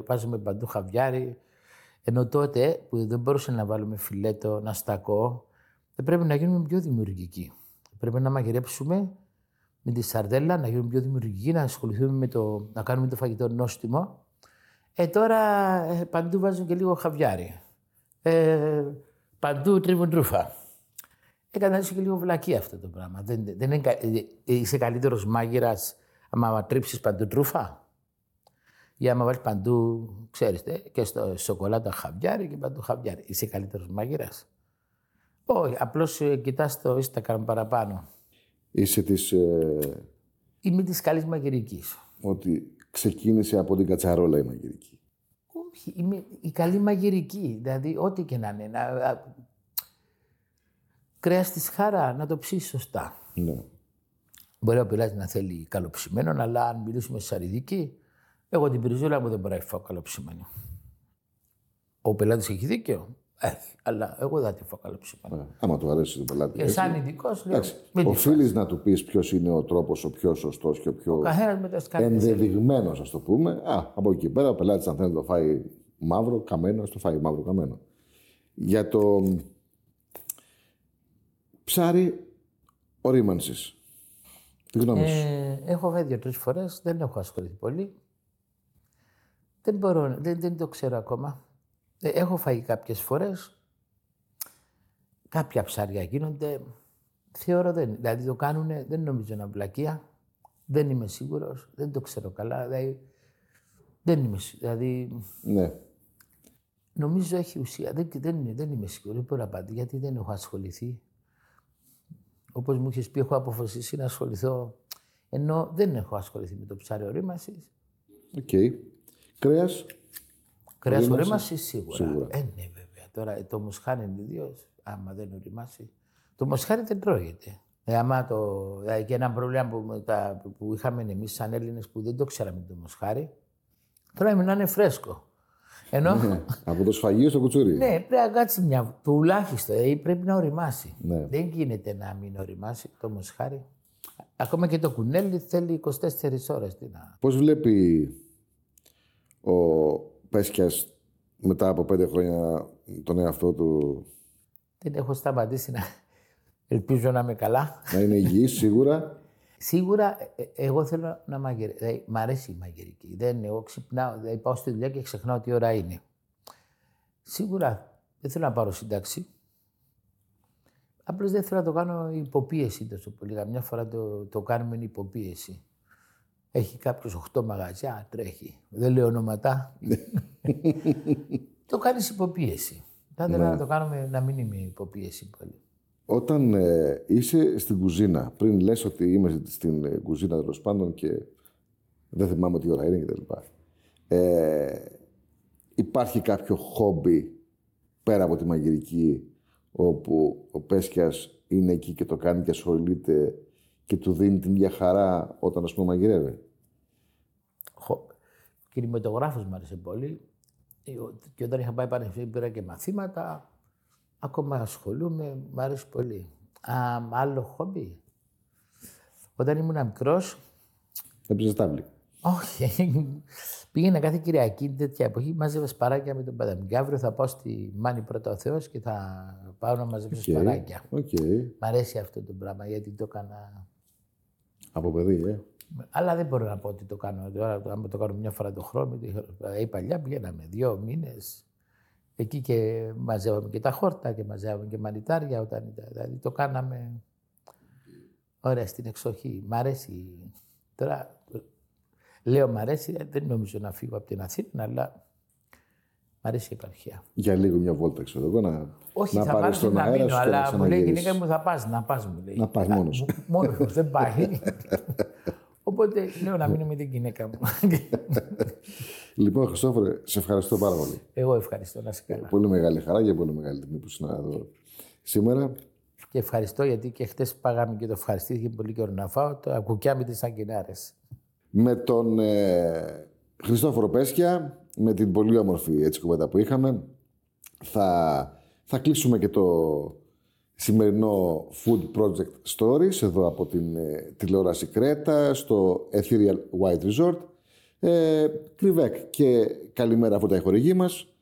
βάζουμε παντού χαβιάρι. Ενώ τότε που δεν μπορούσε να βάλουμε φιλέτο, να στακώ, δεν πρέπει να γίνουμε πιο δημιουργικοί. Πρέπει να μαγειρέψουμε με τη σαρδέλα, να γίνουμε πιο δημιουργικοί, να ασχοληθούμε να κάνουμε το φαγητό νόστιμο. Τώρα παντού βάζουν και λίγο χαβιάρι. Παντού τρίβουν τρούφα. Κατανάλωσε και λίγο βλακή αυτό το πράγμα. Είσαι καλύτερος μάγειρας άμα τρίψεις παντού τρούφα. Ή άμα βάλεις παντού, ξέρεις, και στο σοκολάτα χαβιάρι και παντού χαβιάρι. Είσαι καλύτερος μάγειρας. Όχι, απλώς κοιτάς το Instagram παραπάνω. Είσαι της... Είμαι της καλής μαγειρικής. Ότι ξεκίνησε από την κατσαρόλα η μαγειρική. Όχι, είμαι η καλή μαγειρική. Δηλαδή, ό,τι και να είναι. Κρέας της χαρά, να το ψήσεις σωστά. Ναι. Μπορεί ο πελάτης να θέλει καλοψημένο, αλλά αν μιλήσουμε σε σαριδική, εγώ την πριζόλα μου δεν μπορώ να φάω καλοψημένο. Ο πελάτης έχει δίκιο. Έχει, αλλά εγώ δεν τη φάω καλοψημένο. Άμα του αρέσει τον πελάτη. Και σαν ειδικός, λέω. Οφείλεις να του πεις ποιος είναι ο τρόπος ο πιο σωστός και ο πιο ενδεδειγμένος, ας το πούμε. Από εκεί πέρα ο πελάτης, αν θέλει να το φάει μαύρο, καμένο, ας το φάει μαύρο, καμένο. Για το ψάρι ορίμανσης. Τι γνώμη σου? Έχω φάει 2-3 φορές, δεν έχω ασχοληθεί πολύ. Δεν το ξέρω ακόμα. Έχω φάει κάποιες φορές. Κάποια ψάρια γίνονται. Θεωρώ δηλαδή το κάνουν, δεν νομίζω να βλακεία. Δεν είμαι σίγουρος, δεν το ξέρω καλά. Δηλαδή, δεν είμαι σίγουρος. Δηλαδή, ναι. Νομίζω έχει ουσία. Δεν είμαι σίγουρος, δεν μπορώ να απαντήσω, γιατί δεν έχω ασχοληθεί. Όπως μου είχες πει, έχω αποφασίσει να ασχοληθώ, ενώ δεν έχω ασχοληθεί με το ψάρι ορίμανσης. Οκ. Κρέας. Κρέας ορίμανσης σίγουρα. Ναι, βέβαια. Τώρα το μοσχάρι ιδίως, άμα δεν οριμάσει. Το μοσχάρι δεν τρώγεται. Και ένα πρόβλημα που είχαμε εμείς σαν Έλληνες που δεν το ξέραμε το μοσχάρι, τρώμε να είναι φρέσκο. Ενώ... από το σφαγείο στο κουτσούρι. Ναι, πρέπει να κάτσει τουλάχιστον, πρέπει να οριμάσει. Ναι. Δεν γίνεται να μην οριμάσει το μοσχάρι. Ακόμα και το κουνέλι θέλει 24 ώρες. Πώς βλέπει ο Πέσκιας μετά από 5 χρόνια τον εαυτό του? Δεν έχω σταματήσει να... Ελπίζω να είμαι καλά. Να είναι υγιής, σίγουρα. Σίγουρα, εγώ θέλω να μαγειρεύω. Δηλαδή, μ' αρέσει η μαγειρική. Εγώ ξυπνάω, δηλαδή πάω στη δουλειά και ξεχνάω τι ώρα είναι. Σίγουρα δεν θέλω να πάρω σύνταξη. Απλώς δεν θέλω να το κάνω υποπίεση τόσο πολύ. Μια φορά το κάνουμε υποπίεση. Έχει κάποιος 8 μαγαζιά, τρέχει. Δεν λέω ονόματα. Το κάνεις υποπίεση. Θα ήθελα να το κάνουμε να μην είμαι υποπίεση πολύ. Όταν είσαι στην κουζίνα, πριν λες ότι είμαι στην κουζίνα τέλος πάντων και δεν θυμάμαι τι ώρα είναι κτλ. Υπάρχει κάποιο χόμπι πέρα από τη μαγειρική, όπου ο Πέσκιας είναι εκεί και το κάνει και ασχολείται και του δίνει την ίδια χαρά όταν, ας πούμε, μαγειρεύει? Κινηματογράφος μου άρεσε πολύ. Και όταν είχα πάει πανεπιστήμιο πήρα και μαθήματα. Ακόμα ασχολούμαι, μου άρεσε πολύ. Άλλο χόμπι. Όταν ήμουν μικρός... Έπαιζες τάβλη? Όχι. Πήγαινα κάθε Κυριακή τέτοια εποχή, μάζευα σπαράκια με τον Παδαμ. Και αύριο θα πάω στη Μάνη πρώτα ο Θεός και θα πάω να μαζέψω σπαράκια. Μ' αρέσει αυτό το πράγμα, γιατί το έκανα... Από παιδί, Αλλά δεν μπορώ να πω ότι το κάνω. Τώρα, άμα το κάνω μια φορά το χρόνο, η παλιά πηγαίναμε 2 μήνες. Εκεί και μαζεύαμε και τα χόρτα και μαζεύαμε και μανιτάρια όταν ήταν. Δηλαδή το κάναμε ωραία στην εξοχή. Μ' αρέσει. Τώρα λέω μ' αρέσει, δεν νομίζω να φύγω από την Αθήνα, αλλά μ' αρέσει η επαρχία. Για λίγο μια βόλτα, ξέρω εγώ, όχι, θα πάρεις στον αέρα μείνω, αλλά μου λέει η γυναίκα μου θα πας, μου λέει. Να πας μόνος. Μόνος μου, δεν πάει. Οπότε λέω να μείνω με την γυναίκα μου. Λοιπόν, Χριστόφορε, σε ευχαριστώ πάρα πολύ. Εγώ ευχαριστώ, να είσαι καλά. Πολύ μεγάλη χαρά και πολύ μεγάλη τιμή που ήσουν εδώ σήμερα. Και ευχαριστώ, γιατί και χτες πάγαμε και το ευχαριστήθηκε πολύ καιρό να φάω το κουκιά με τις σαγκινάρες. Με τον Χριστόφορο Πέσκια, με την πολύ όμορφη έτσι κουβέντα που είχαμε, θα κλείσουμε και το σημερινό Food Project Stories εδώ από την τηλεόραση Κρέτα στο Ethereal White Resort. Κρυβέκ και καλημέρα από τα ηχορηγή μας.